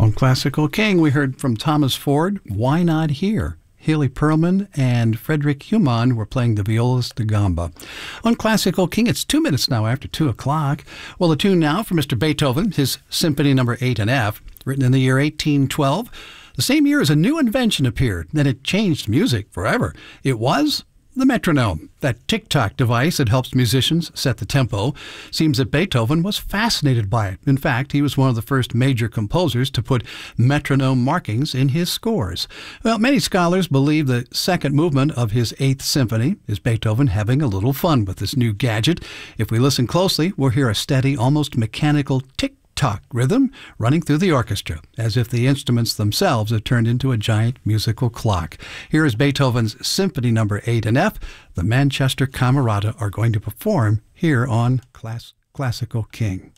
On Classical King, we heard from Thomas Ford, Why Not Here? Haley Perlman and Frederick Humann were playing the violas da gamba. On Classical King, it's 2 minutes now after 2 o'clock. Well, the tune now for Mr. Beethoven, his Symphony No. 8 in F, written in the year 1812. The same year as a new invention appeared, and it changed music forever. It was the metronome, that tick-tock device that helps musicians set the tempo. Seems that Beethoven was fascinated by it. In fact, he was one of the first major composers to put metronome markings in his scores. Well, many scholars believe the second movement of his Eighth Symphony is Beethoven having a little fun with this new gadget. If we listen closely, we'll hear a steady, almost mechanical tick-tock rhythm running through the orchestra, as if the instruments themselves had turned into a giant musical clock. Here is Beethoven's Symphony No. 8 in F. The Manchester Camerata are going to perform here on Classical King.